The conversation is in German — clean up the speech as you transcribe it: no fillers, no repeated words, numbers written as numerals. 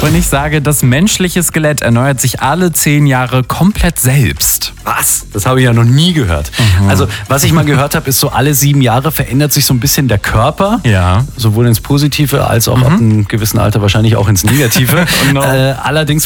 Und ich sage, das menschliche Skelett erneuert sich alle 10 Jahre komplett selbst. Was? Das habe ich ja noch nie gehört. Also, was ich mal gehört habe, ist so alle 7 Jahre verändert sich so ein bisschen der Körper. Ja. Sowohl ins Positive als auch ab einem gewissen Alter wahrscheinlich auch ins Negative. Oh no. Allerdings